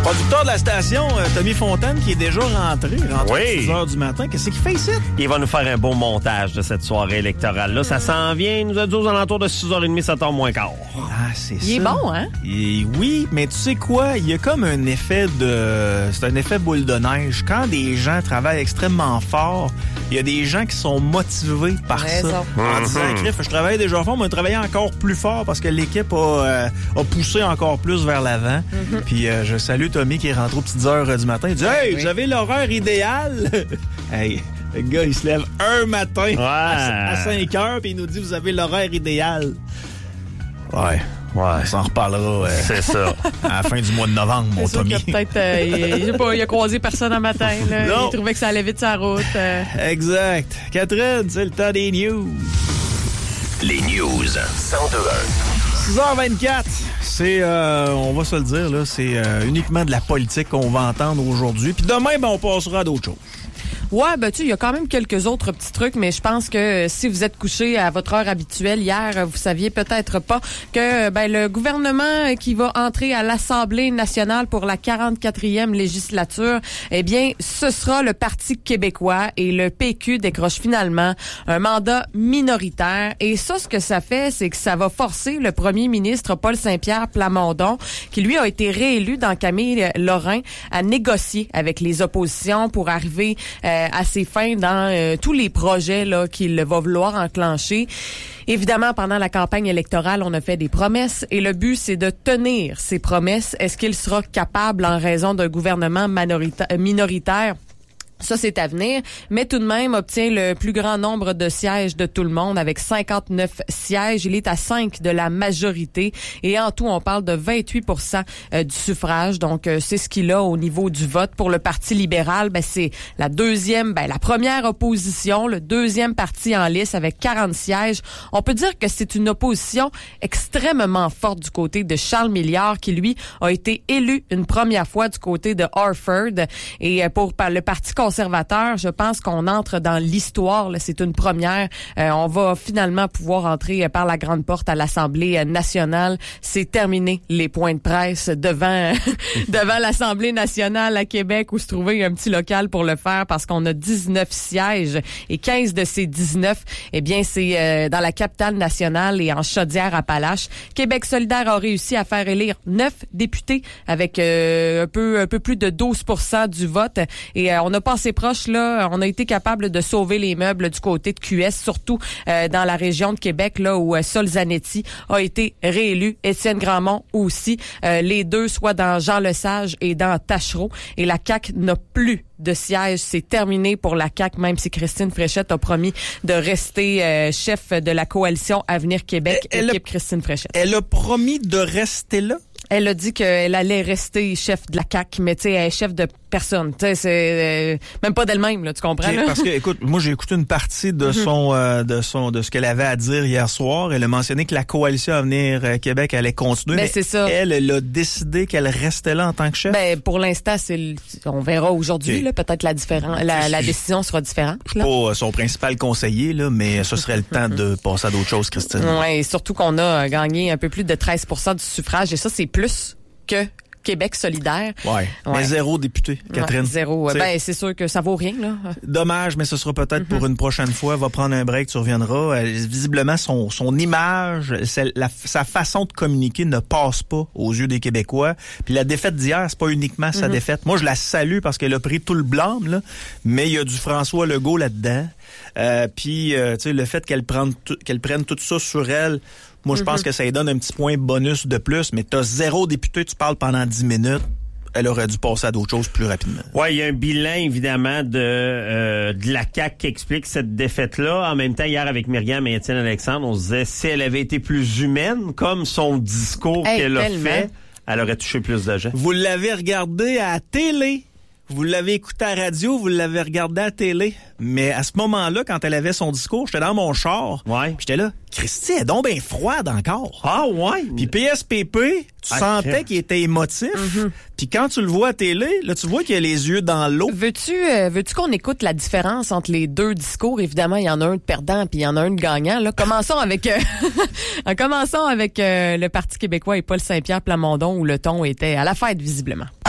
Producteur de la station, Tommy Fontaine, qui est déjà rentré à 6 h du matin. Qu'est-ce qu'il fait ici? Il va nous faire un beau montage de cette soirée électorale-là. Ça s'en vient, il nous a dit aux alentours de 6h30, 7h moins quart. Ah, c'est ça. Il est bon, hein? Oui, mais tu sais quoi? Il y a comme un effet c'est un effet boule de neige. Quand des gens travaillent extrêmement fort, il y a des gens qui sont motivés par ça. En disant, Criff, je travaille déjà fort, mais je travaille encore plus fort parce que l'équipe a poussé encore plus vers l'avant. Puis je salue Tommy qui est rentré aux petites heures du matin. Il dit, hey, vous avez l'horaire idéal? Hey, le gars, il se lève un matin à 5 heures, puis il nous dit, vous avez l'horaire idéal. Ouais. On s'en reparlera. C'est ça. À la fin du mois de novembre, mon Tommy. Peut-être, il a croisé personne un matin. Là. Il trouvait que ça allait vite sa route. Exact. Catherine, c'est le temps des news. Les news 102.1. 6h24. C'est, on va se le dire, là, c'est uniquement de la politique qu'on va entendre aujourd'hui. Puis demain, on passera à d'autres choses. Ouais, il y a quand même quelques autres petits trucs, mais je pense que si vous êtes couché à votre heure habituelle hier, vous saviez peut-être pas que le gouvernement qui va entrer à l'Assemblée nationale pour la 44e législature, eh bien, ce sera le Parti québécois et le PQ décroche finalement un mandat minoritaire. Et ça, ce que ça fait, c'est que ça va forcer le premier ministre Paul Saint-Pierre Plamondon, qui lui a été réélu dans Camille Lorrain, à négocier avec les oppositions pour arriver à ses fins dans tous les projets là qu'il va vouloir enclencher. Évidemment, pendant la campagne électorale, on a fait des promesses et le but, c'est de tenir ces promesses. Est-ce qu'il sera capable en raison d'un gouvernement minoritaire? Ça, c'est à venir, mais tout de même obtient le plus grand nombre de sièges de tout le monde avec 59 sièges. Il est à 5 de la majorité et en tout, on parle de 28% du suffrage. Donc, c'est ce qu'il a au niveau du vote. Pour le Parti libéral, c'est la première opposition, le deuxième parti en lice avec 40 sièges. On peut dire que c'est une opposition extrêmement forte du côté de Charles Milliard qui, lui, a été élu une première fois du côté de Harford. Et pour le Parti conservateur, je pense qu'on entre dans l'histoire. Là, c'est une première. On va finalement pouvoir entrer par la grande porte à l'Assemblée nationale. C'est terminé les points de presse devant l'Assemblée nationale à Québec où se trouvait un petit local pour le faire parce qu'on a 19 sièges et 15 de ces 19, eh bien, c'est dans la capitale nationale et en Chaudière-Appalaches. Québec solidaire a réussi à faire élire 9 députés avec un peu plus de 12% du vote et on a passé proche, là, on a été capable de sauver les meubles du côté de QS, surtout dans la région de Québec, là où Sol Zanetti a été réélu, Étienne Grandmont aussi, les deux, soit dans Jean Lesage et dans Tachereau. Et la CAQ n'a plus de siège. C'est terminé pour la CAQ, même si Christine Fréchette a promis de rester chef de la coalition Avenir Québec, équipe Christine Fréchette. Elle a promis de rester là? Elle a dit qu'elle allait rester chef de la CAQ, mais tu sais, elle est chef de personne. Tu sais, c'est même pas d'elle-même, là, tu comprends? Okay, là? Parce que, écoute, moi j'ai écouté une partie de de ce qu'elle avait à dire hier soir. Elle a mentionné que la coalition Avenir Québec allait continuer. Mais c'est ça. Elle a décidé qu'elle restait là en tant que chef. Pour l'instant, on verra aujourd'hui. Okay. Là, peut-être la décision sera différente. Je suis pas son principal conseiller, là, mais ce serait le temps de passer à d'autres choses, Christine. Oui, surtout qu'on a gagné un peu plus de 13% du suffrage et ça, c'est plus que Québec solidaire. Ouais. Mais 0 député, Catherine. Ouais, 0. C'est sûr que ça vaut rien, là. Dommage, mais ce sera peut-être pour une prochaine fois. Va prendre un break, tu reviendras. Visiblement, son image, sa façon de communiquer ne passe pas aux yeux des Québécois. Puis la défaite d'hier, c'est pas uniquement sa défaite. Moi, je la salue parce qu'elle a pris tout le blâme, là. Mais il y a du François Legault là-dedans. Puis, tu sais, le fait qu'elle prenne tout ça sur elle, moi, je pense que ça lui donne un petit point bonus de plus, mais t'as 0 député, tu parles pendant 10 minutes. Elle aurait dû passer à d'autres choses plus rapidement. Ouais, il y a un bilan, évidemment, de la CAQ qui explique cette défaite-là. En même temps, hier, avec Myriam et Étienne Alexandre, on se disait, si elle avait été plus humaine, comme son discours qu'elle a fait, elle aurait touché plus de gens. Vous l'avez regardé à la télé. Vous l'avez écouté à la radio, vous l'avez regardé à la télé. Mais à ce moment-là, quand elle avait son discours, j'étais dans mon char. Ouais. J'étais là, Christy, elle est donc bien froide encore. Ah ouais? Puis PSPP, tu sentais qu'il était émotif. Puis quand tu le vois à télé, là, tu vois qu'il a les yeux dans l'eau. Veux-tu qu'on écoute la différence entre les deux discours? Évidemment, il y en a un de perdant puis il y en a un de gagnant. Là, commençons avec le Parti québécois et Paul Saint-Pierre Plamondon où le ton était à la fête, visiblement.